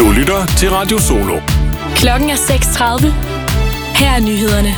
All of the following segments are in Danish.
Du lytter til Radio Solo. Klokken er 6:30. Her er nyhederne.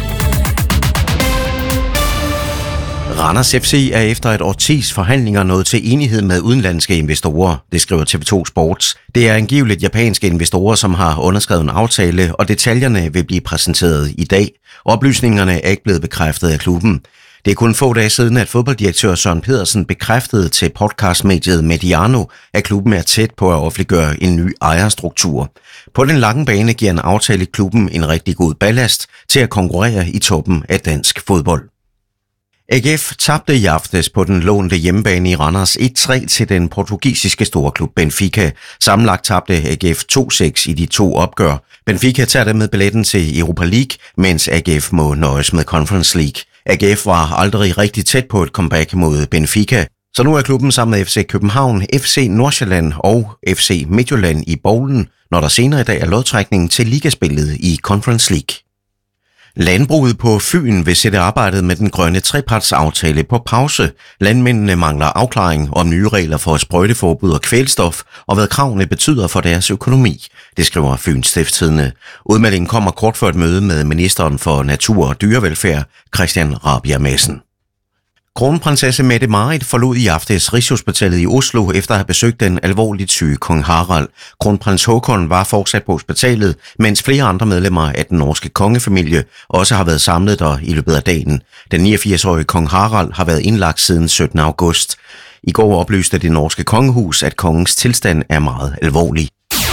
Randers FC er efter et årtis forhandlinger nået til enighed med udenlandske investorer, det skriver TV2 Sports. Det er angiveligt japanske investorer, som har underskrevet en aftale, og detaljerne vil blive præsenteret i dag. Oplysningerne er ikke blevet bekræftet af klubben. Det er kun få dage siden, at fodbolddirektør Søren Pedersen bekræftede til podcastmediet Mediano, at klubben er tæt på at offentliggøre en ny ejerstruktur. På den lange bane giver en aftale i klubben en rigtig god ballast til at konkurrere i toppen af dansk fodbold. AGF tabte i aftes på den lånte hjemmebane i Randers 1-3 til den portugisiske storklub Benfica. Sammenlagt tabte AGF 2-6 i de to opgør. Benfica tager dermed billetten til Europa League, mens AGF må nøjes med Conference League. AGF var aldrig rigtig tæt på et comeback mod Benfica, så nu er klubben sammen med FC København, FC Nordsjælland og FC Midtjylland i bowlen, når der senere i dag er lodtrækning til ligaspillet i Conference League. Landbruget på Fyn vil sætte arbejdet med den grønne trepartsaftale på pause. Landmændene mangler afklaring om nye regler for sprøjteforbud og kvælstof, og hvad kravene betyder for deres økonomi. Det skriver Fyns Stiftstidende. Udmeldingen kommer kort før et møde med ministeren for natur og dyrevelfærd, Christian Rabjerg Madsen. Kronprinsesse Mette-Marit forlod i aftes Rigshospitalet i Oslo efter at have besøgt den alvorligt syge kong Harald. Kronprins Håkon var fortsat på hospitalet, mens flere andre medlemmer af den norske kongefamilie også har været samlet der i løbet af dagen. Den 89-årige kong Harald har været indlagt siden 17. august. I går oplyste det norske kongehus, at kongens tilstand er meget alvorlig.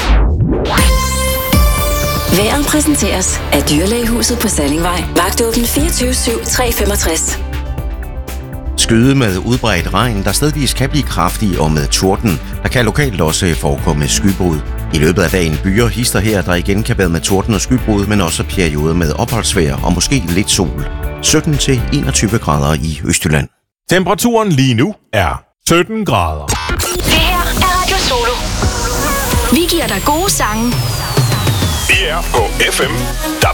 Vejret præsenteres af Dyrlægehuset på Sallingvej. Vagtåben 24/7, 365. Skyde med udbredt regn, der stedvis kan blive kraftig og med torden. Der kan lokalt også forekomme skybrud. I løbet af dagen byer hister her, der igen kan være med torden og skybrud, men også perioder med opholdsvejr og måske lidt sol. 17-21 grader i Østjylland. Temperaturen lige nu er 17 grader. Det her er Radio Solo. Vi giver dig gode sange. Vi er på FM,